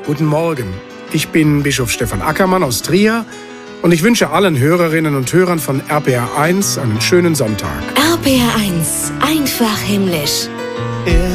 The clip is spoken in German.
Guten Morgen. Ich bin Bischof Stefan Ackermann aus Trier und ich wünsche allen Hörerinnen und Hörern von RPR 1 einen schönen Sonntag. RPR 1, einfach himmlisch.